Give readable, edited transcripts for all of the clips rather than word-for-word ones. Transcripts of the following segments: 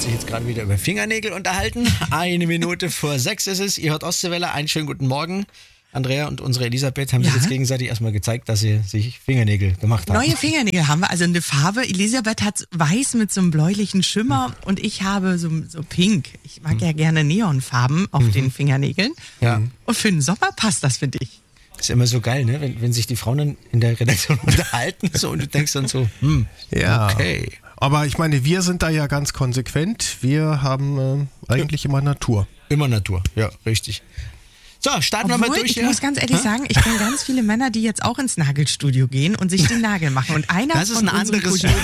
sich jetzt gerade wieder über Fingernägel unterhalten. 5:01 ist es. Ihr hört Ostseewelle. Einen schönen guten Morgen. Andrea und unsere Elisabeth haben sich jetzt gegenseitig erstmal gezeigt, dass sie sich Fingernägel gemacht haben. Neue Fingernägel haben wir, also eine Farbe. Elisabeth hat weiß mit so einem bläulichen Schimmer und ich habe so pink. Ich mag ja gerne Neonfarben auf den Fingernägeln. Ja. Und für den Sommer passt das, finde ich. Ist immer so geil, ne? Wenn sich die Frauen dann in der Redaktion unterhalten so, und du denkst dann so, okay. Aber ich meine, wir sind da ja ganz konsequent. Wir haben eigentlich immer Natur. Immer Natur, ja, richtig. So, starten wir mal durch. Ich muss ganz ehrlich sagen, ich kenne ganz viele Männer, die jetzt auch ins Nagelstudio gehen und sich den Nagel machen. Und einer das ist ein anderes Studio.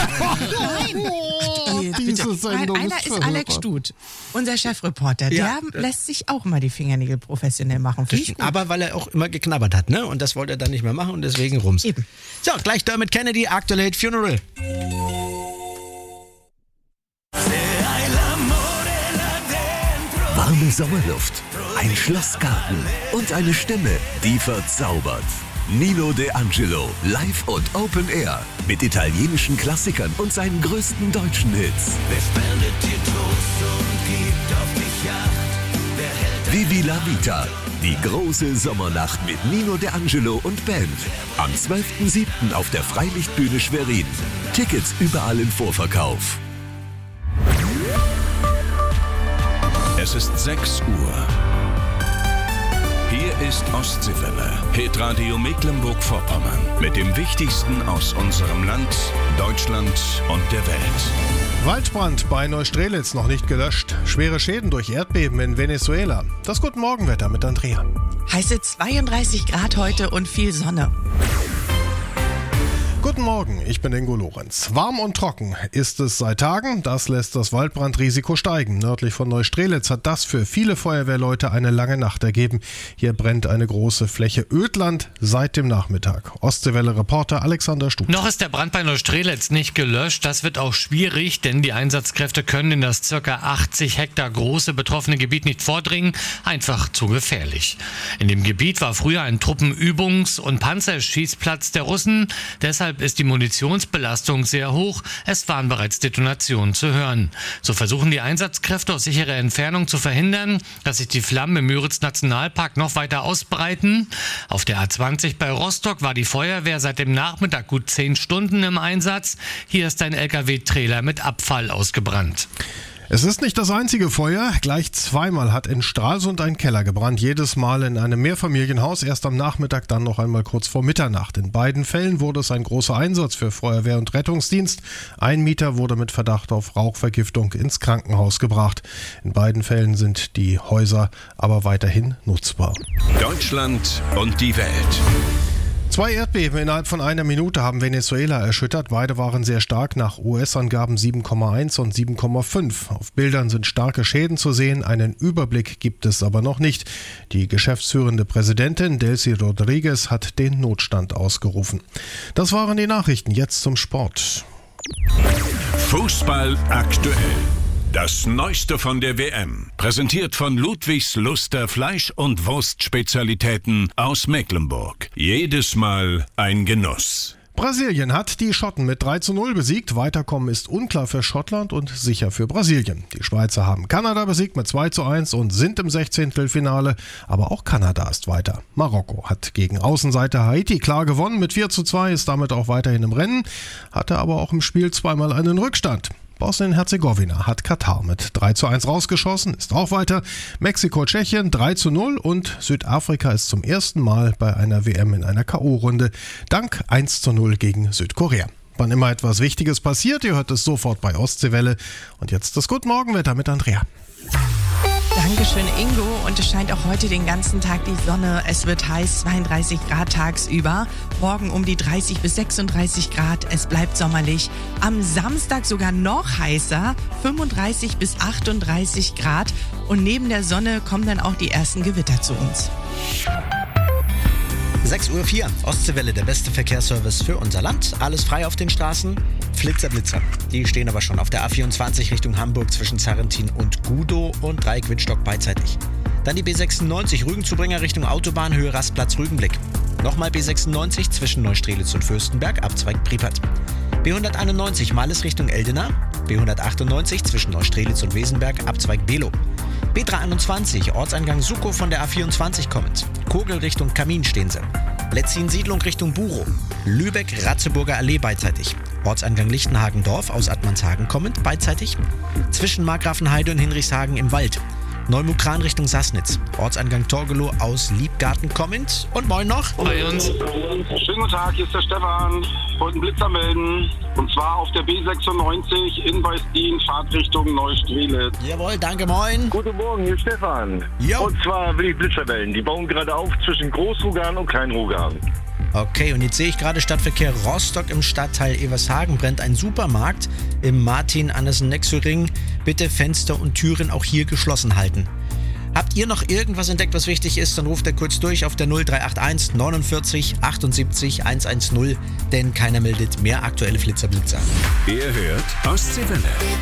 Einer ist Alex Stut, unser Chefreporter. Der lässt sich auch mal die Fingernägel professionell machen. Aber weil er auch immer geknabbert hat, ne? Und das wollte er dann nicht mehr machen und deswegen rums. Eben. So, gleich Dermot Kennedy, Aktuell Hate Funeral. Warme Sommerluft, ein Schlossgarten und eine Stimme, die verzaubert. Nino De Angelo, live und Open Air mit italienischen Klassikern und seinen größten deutschen Hits. Wer spendet dir Trost und gibt auf dich Acht? Vivi la Vita, die große Sommernacht mit Nino De Angelo und Band. Am 12.07. auf der Freilichtbühne Schwerin. Tickets überall im Vorverkauf. Es ist 6 Uhr. Hier ist Ostseewelle, Hitradio Mecklenburg-Vorpommern. Mit dem Wichtigsten aus unserem Land, Deutschland und der Welt. Waldbrand bei Neustrelitz noch nicht gelöscht. Schwere Schäden durch Erdbeben in Venezuela. Das Guten Morgenwetter mit Andrea. Heiße 32 Grad heute und viel Sonne. Guten Morgen, ich bin Ingo Lorenz. Warm und trocken ist es seit Tagen. Das lässt das Waldbrandrisiko steigen. Nördlich von Neustrelitz hat das für viele Feuerwehrleute eine lange Nacht ergeben. Hier brennt eine große Fläche Ödland seit dem Nachmittag. Ostseewelle-Reporter Alexander Stut. Noch ist der Brand bei Neustrelitz nicht gelöscht. Das wird auch schwierig, denn die Einsatzkräfte können in das ca. 80 Hektar große betroffene Gebiet nicht vordringen. Einfach zu gefährlich. In dem Gebiet war früher ein Truppenübungs- und Panzerschießplatz der Russen. Deshalb ist die Munitionsbelastung sehr hoch. Es waren bereits Detonationen zu hören. So versuchen die Einsatzkräfte aus sicherer Entfernung zu verhindern, dass sich die Flammen im Müritz-Nationalpark noch weiter ausbreiten. Auf der A20 bei Rostock war die Feuerwehr seit dem Nachmittag gut 10 Stunden im Einsatz. Hier ist ein LKW-Trailer mit Abfall ausgebrannt. Es ist nicht das einzige Feuer. Gleich zweimal hat in Stralsund ein Keller gebrannt. Jedes Mal in einem Mehrfamilienhaus. Erst am Nachmittag, dann noch einmal kurz vor Mitternacht. In beiden Fällen wurde es ein großer Einsatz für Feuerwehr und Rettungsdienst. Ein Mieter wurde mit Verdacht auf Rauchvergiftung ins Krankenhaus gebracht. In beiden Fällen sind die Häuser aber weiterhin nutzbar. Deutschland und die Welt. 2 Erdbeben innerhalb von einer Minute haben Venezuela erschüttert. Beide waren sehr stark, nach US-Angaben 7,1 und 7,5. Auf Bildern sind starke Schäden zu sehen, einen Überblick gibt es aber noch nicht. Die geschäftsführende Präsidentin Delcy Rodriguez hat den Notstand ausgerufen. Das waren die Nachrichten, jetzt zum Sport. Fußball aktuell. Das Neueste von der WM, präsentiert von Ludwigs Luster Fleisch- und Wurstspezialitäten aus Mecklenburg. Jedes Mal ein Genuss. Brasilien hat die Schotten mit 3:0 besiegt. Weiterkommen ist unklar für Schottland und sicher für Brasilien. Die Schweizer haben Kanada besiegt mit 2:1 und sind im 16. Aber auch Kanada ist weiter. Marokko hat gegen Außenseiter Haiti klar gewonnen mit 4:2, ist damit auch weiterhin im Rennen, hatte aber auch im Spiel zweimal einen Rückstand. Bosnien-Herzegowina hat Katar mit 3:1 rausgeschossen, ist auch weiter. Mexiko, Tschechien 3:0 und Südafrika ist zum ersten Mal bei einer WM in einer K.O.-Runde, dank 1:0 gegen Südkorea. Wann immer etwas Wichtiges passiert, ihr hört es sofort bei Ostseewelle. Und jetzt das Guten Morgenwetter mit Andrea. Dankeschön, Ingo. Und es scheint auch heute den ganzen Tag die Sonne. Es wird heiß, 32 Grad tagsüber. Morgen um die 30 bis 36 Grad. Es bleibt sommerlich. Am Samstag sogar noch heißer, 35 bis 38 Grad. Und neben der Sonne kommen dann auch die ersten Gewitter zu uns. 6:04 Uhr, Ostseewelle, der beste Verkehrsservice für unser Land. Alles frei auf den Straßen. Flitzer. Die stehen aber schon auf der A24 Richtung Hamburg zwischen Zarrentin und Gudow und Dreieck Wittstock beidseitig. Dann die B96 Rügenzubringer Richtung Autobahn, Höhe Rastplatz Rügenblick. Nochmal B96 zwischen Neustrelitz und Fürstenberg, Abzweig Pripert. B191 Malles Richtung Eldena. B198 zwischen Neustrelitz und Wesenberg, Abzweig Below. B321, Ortseingang Sukow von der A24 kommend. Kogel Richtung Kamin stehen sie. Letzin-Siedlung Richtung Burow. Lübeck-Ratzeburger Allee beidseitig. Ortseingang Lichtenhagen-Dorf aus Admanshagen kommend beidseitig. Zwischen Markgrafenheide und Hinrichshagen im Wald. Neumukran Richtung Sassnitz. Ortseingang Torgelow aus Liebgarten kommend. Und moin noch. Bei uns. Schönen guten Tag, hier ist der Stefan. Ich wollte einen Blitzer melden. Und zwar auf der B96 in Weißdien, Fahrtrichtung Neustrelitz. Jawohl, danke, moin. Guten Morgen, hier ist Stefan. Jo. Und zwar will ich Blitzer melden. Die bauen gerade auf zwischen Großrugan und Kleinrugan. Okay, und jetzt sehe ich gerade Stadtverkehr Rostock im Stadtteil Evershagen brennt ein Supermarkt im Martin-Andersen-Nexo-Ring. Bitte Fenster und Türen auch hier geschlossen halten. Habt ihr noch irgendwas entdeckt, was wichtig ist, dann ruft er kurz durch auf der 0381 49 78 110, denn keiner meldet mehr aktuelle Flitzer-Blitzer. Ihr hört Ostseewelle.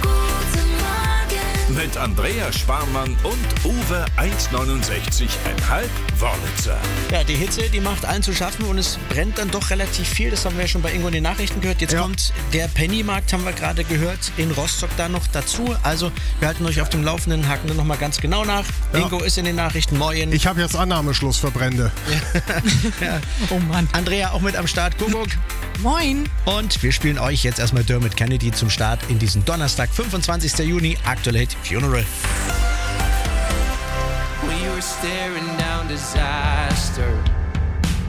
Mit Andrea Schwarmann und Uwe 1,69,5 Wörlitzer. Ja, die Hitze, die macht allen zu schaffen und es brennt dann doch relativ viel. Das haben wir ja schon bei Ingo in den Nachrichten gehört. Jetzt kommt der Pennymarkt, haben wir gerade gehört, in Rostock da noch dazu. Also wir halten euch auf dem Laufenden, haken dann nochmal ganz genau nach. Ja. Ingo ist in den Nachrichten, moin. Ich habe jetzt Annahmeschluss für Brände. Ja. Oh Mann. Andrea auch mit am Start, Kuckuck. Moin. Und wir spielen euch jetzt erstmal Dermot Kennedy zum Start in diesen Donnerstag, 25. Juni, aktuelle Hit Funeral. We were staring down disaster.